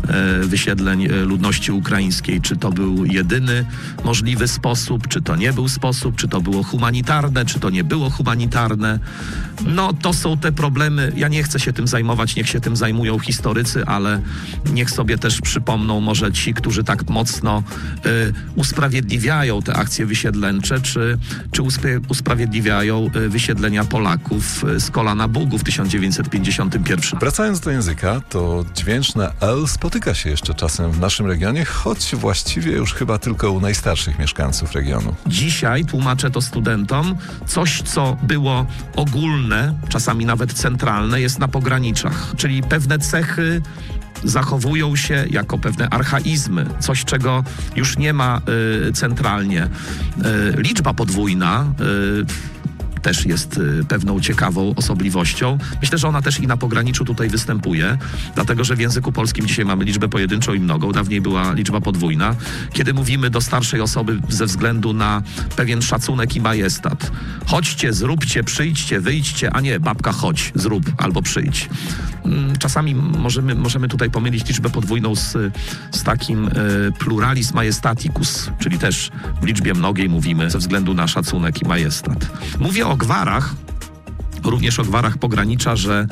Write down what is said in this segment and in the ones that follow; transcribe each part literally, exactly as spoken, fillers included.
wysiedleń ludności ukraińskiej. Czy to był jedyny możliwy sposób, czy to nie był sposób, czy to było humanitarne, czy to nie było humanitarne. No to są te problemy. Ja nie chcę się tym zajmować, niech się tym zajmują historycy, ale niech sobie też przypomną może ci, którzy tak mocno y, usprawiedliwiają te akcje wysiedleńcze, czy, czy uspra- usprawiedliwiają y, wysiedlenia Polaków y, z kolana Bugu w tysiąc dziewięćset pięćdziesiątym pierwszym. Wracając do języka, to dźwięczne L spotyka się jeszcze czasem w naszym regionie, choć właściwie już chyba tylko u najstarszych mieszkańców regionu. Dzisiaj tłumaczę to studentom. Coś, co było ogólne, czasami nawet centralne, jest na pograniczach. Czyli pewne cechy zachowują się jako pewne archaizmy. Coś, czego już nie ma y, centralnie. Y, liczba podwójna y, też jest y, pewną ciekawą osobliwością. Myślę, że ona też i na pograniczu tutaj występuje, dlatego że w języku polskim dzisiaj mamy liczbę pojedynczą i mnogą. Dawniej była liczba podwójna. Kiedy mówimy do starszej osoby ze względu na pewien szacunek i majestat. Chodźcie, zróbcie, przyjdźcie, wyjdźcie, a nie babka chodź, zrób albo przyjdź. Czasami możemy, możemy tutaj pomylić liczbę podwójną z, z takim y, pluralis majestaticus, czyli też w liczbie mnogiej mówimy ze względu na szacunek i majestat. Mówię o gwarach, również o gwarach pogranicza, że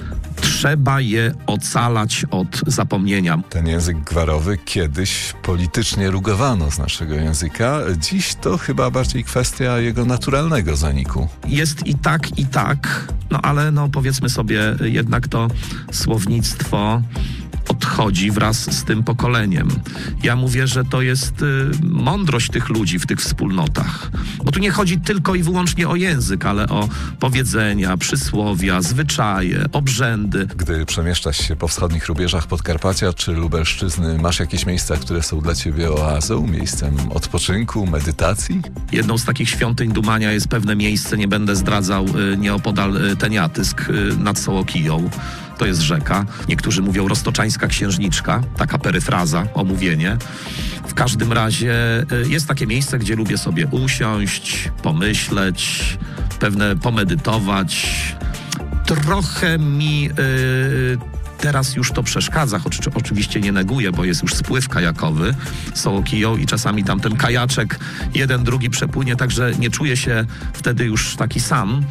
trzeba je ocalać od zapomnienia. Ten język gwarowy kiedyś politycznie rugowano z naszego języka. Dziś to chyba bardziej kwestia jego naturalnego zaniku. Jest i tak, i tak, no ale no powiedzmy sobie, jednak to słownictwo odchodzi wraz z tym pokoleniem. Ja mówię, że to jest y, mądrość tych ludzi w tych wspólnotach. Bo tu nie chodzi tylko i wyłącznie o język, ale o powiedzenia, przysłowia, zwyczaje, obrzędy. Gdy przemieszczasz się po wschodnich rubieżach Podkarpacia czy Lubelszczyzny, masz jakieś miejsca, które są dla ciebie oazą, miejscem odpoczynku, medytacji? Jedną z takich świątyń dumania jest pewne miejsce, nie będę zdradzał, y, nieopodal y, Teniatysk y, nad Sołokiją. To jest rzeka. Niektórzy mówią Roztoczańska Księżniczka, taka peryfraza, omówienie. W każdym razie jest takie miejsce, gdzie lubię sobie usiąść, pomyśleć, pewne pomedytować. Trochę mi yy, teraz już to przeszkadza, choć oczywiście nie neguję, bo jest już spływ kajakowy Sołokiją i czasami tam ten kajaczek jeden, drugi przepłynie, także nie czuję się wtedy już taki sam.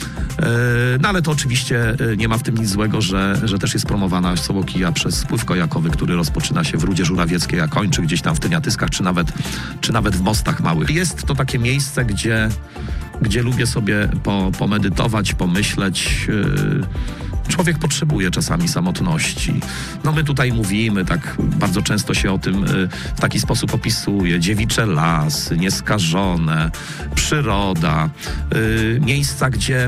No ale to oczywiście nie ma w tym nic złego, że, że też jest promowana Sołokija przez spływ kajakowy, który rozpoczyna się w Rudzie Żurawieckiej, a kończy gdzieś tam w Teniatyskach, czy nawet, czy nawet w Mostach Małych. Jest to takie miejsce, gdzie, gdzie lubię sobie po, pomedytować, pomyśleć. Człowiek potrzebuje czasami samotności. No my tutaj mówimy, tak bardzo często się o tym w taki sposób opisuje. Dziewicze lasy, nieskażone, przyroda, miejsca, gdzie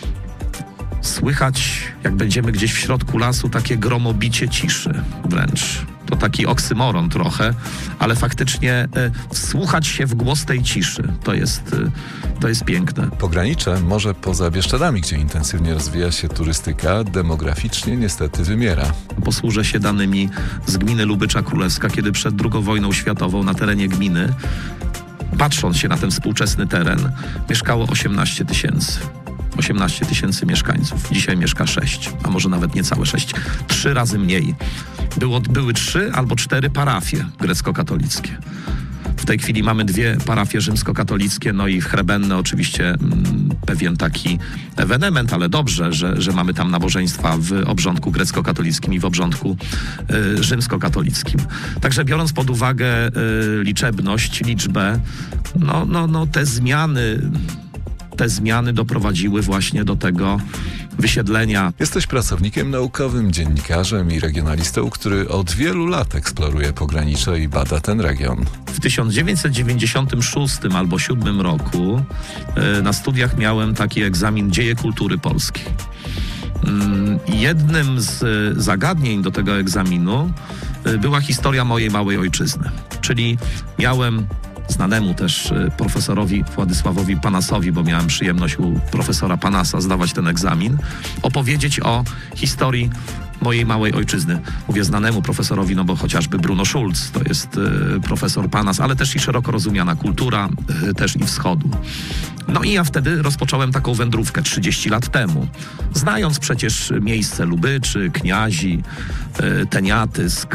słychać, jak będziemy gdzieś w środku lasu, takie gromobicie ciszy wręcz. To taki oksymoron trochę, ale faktycznie e, wsłuchać się w głos tej ciszy. To jest, e, to jest piękne. Pogranicze, może poza Bieszczadami, gdzie intensywnie rozwija się turystyka, demograficznie niestety wymiera. Posłużę się danymi z gminy Lubycza Królewska, kiedy przed drugą wojną światową na terenie gminy, patrząc się na ten współczesny teren, mieszkało osiemnaście tysięcy. osiemnaście tysięcy mieszkańców. Dzisiaj mieszka sześć, a może nawet niecałe sześć. Trzy razy mniej. Było, były trzy albo cztery parafie grecko-katolickie. W tej chwili mamy dwie parafie rzymskokatolickie, no i chrebenne oczywiście mm, pewien taki ewenement, ale dobrze, że, że mamy tam nabożeństwa w obrządku grecko-katolickim i w obrządku y, rzymskokatolickim. Także biorąc pod uwagę y, liczebność, liczbę, no, no, no te zmiany... Te zmiany doprowadziły właśnie do tego wysiedlenia. Jesteś pracownikiem naukowym, dziennikarzem i regionalistą, który od wielu lat eksploruje pogranicze i bada ten region. W tysiąc dziewięćset dziewięćdziesiątym szóstym albo siódmym roku y, na studiach miałem taki egzamin Dzieje kultury polskiej. Y, jednym z y, zagadnień do tego egzaminu y, była historia mojej małej ojczyzny. Czyli miałem znanemu też profesorowi Władysławowi Panasowi, bo miałem przyjemność u profesora Panasa zdawać ten egzamin, opowiedzieć o historii mojej małej ojczyzny. Mówię znanemu profesorowi, no bo chociażby Bruno Schulz to jest y, profesor Panas, ale też i szeroko rozumiana kultura, y, też i wschodu. No i ja wtedy rozpocząłem taką wędrówkę trzydzieści lat temu. Znając przecież miejsce Lubyczy, Kniazi, y, Teniatysk,